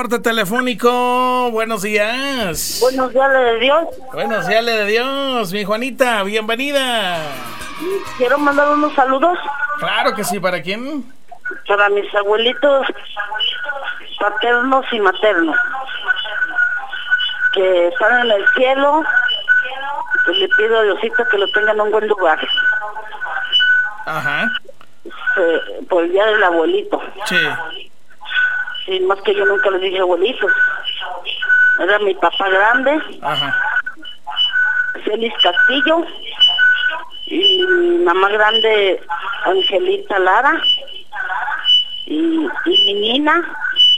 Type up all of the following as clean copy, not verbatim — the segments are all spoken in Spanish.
Corte telefónico, buenos días. Buenos días de Dios. Buenos días de Dios, mi Juanita, bienvenida. Quiero mandar unos saludos. Claro que sí, ¿para quién? Para mis abuelitos paternos y maternos, que están en el cielo. Pues le pido a Diosito que lo tengan en un buen lugar. Ajá. Por el día del abuelito. Sí. Sí, más que yo nunca les dije abuelitos. Era mi papá grande. Ajá. Félix Castillo. Y mi mamá grande, Angelita Lara. Y mi Nina.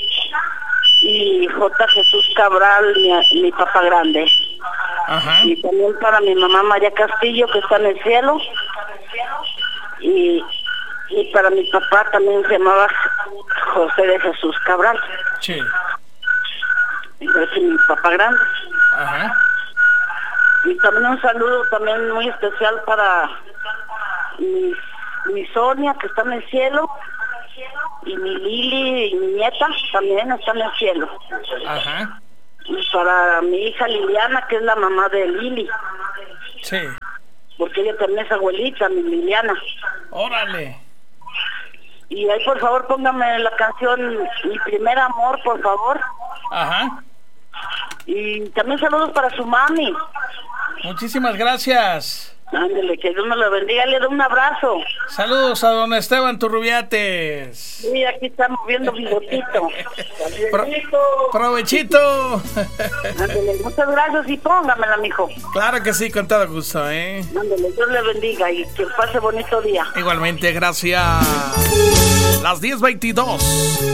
Y J. Jesús Cabral, mi papá grande. Ajá. Y también para mi mamá María Castillo, que está en el cielo. Y para mi papá también se llamaba José de Jesús Cabral. Sí. Y ese es mi papá grande. Ajá. Y también un saludo también muy especial para mi Sonia, que está en el cielo. Y mi Lili y mi nieta también están en el cielo. Ajá. Y para mi hija Liliana, que es la mamá de Lili. Sí. Porque ella también es abuelita, mi Liliana. Órale. Y ahí por favor póngame la canción Mi Primer Amor, por favor. Ajá. Y también saludos para su mami. Muchísimas gracias. Ándele, que Dios me lo bendiga, le doy un abrazo. Saludos a don Esteban Turrubiates. Sí, aquí estamos viendo bigotito. Provechito. Ándele, muchas gracias y póngamela, mijo. Claro que sí, con todo gusto, Ándele, Dios le bendiga y que pase bonito día. Igualmente, gracias. Las 10:22.